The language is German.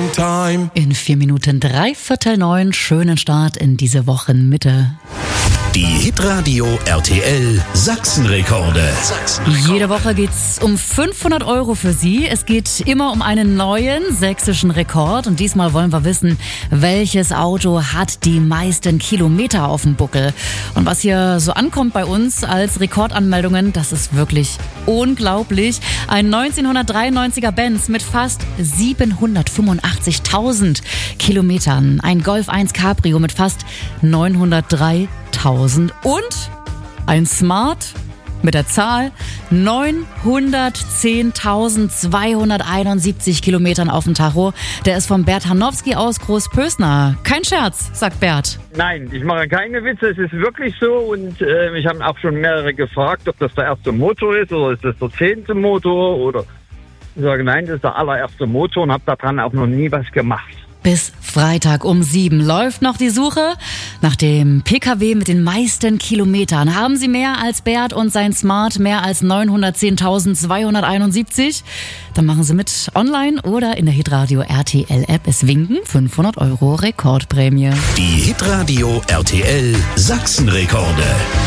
time. In 4 Minuten 8:45, schönen Start in diese Wochenmitte. Die Hitradio RTL Sachsenrekorde. Jede Woche geht's um 500 € für Sie. Es geht immer um einen neuen sächsischen Rekord. Und diesmal wollen wir wissen, welches Auto hat die meisten Kilometer auf dem Buckel. Und was hier so ankommt bei uns als Rekordanmeldungen, das ist wirklich unglaublich. Ein 1993er Benz mit fast 785.000 Kilometern. Ein Golf 1 Cabrio mit fast 903.000 und ein Smart mit der Zahl 910.271 Kilometern auf dem Tacho. Der ist von Bert Hanowski aus Großpösner. Kein Scherz, sagt Bert. Nein, ich mache keine Witze, es ist wirklich so und mich haben auch schon mehrere gefragt, ob das der erste Motor ist oder ist das der 10. Motor oder ich sage nein, das ist der allererste Motor und habe daran auch noch nie was gemacht. Bis Freitag um 7 läuft noch die Suche nach dem PKW mit den meisten Kilometern. Haben Sie mehr als Bert und sein Smart, mehr als 910.271? Dann machen Sie mit online oder in der Hitradio RTL App. Es winken 500 € Rekordprämie. Die Hitradio RTL Sachsenrekorde.